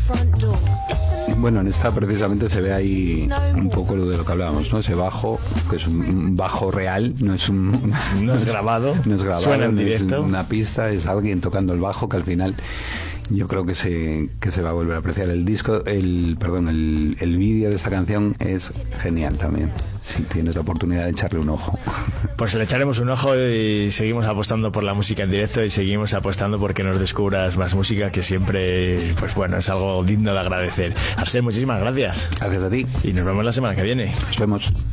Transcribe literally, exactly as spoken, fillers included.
Bueno, en esta precisamente se ve ahí un poco lo de lo que hablábamos, ¿no? Ese bajo, que es un bajo real, no es un... No es grabado, no es grabado, suena en no directo. Es una pista, es alguien tocando el bajo que al final yo creo que se, que se va a volver a apreciar. El disco, el perdón, el, el vídeo de esta canción es genial también, si tienes la oportunidad de echarle un ojo. Pues le echaremos un ojo y seguimos apostando por la música en directo y seguimos apostando porque nos descubras más música, que siempre, pues bueno, es algo digno de agradecer. Arsène, muchísimas gracias. Gracias a ti. Y nos vemos la semana que viene. Nos vemos.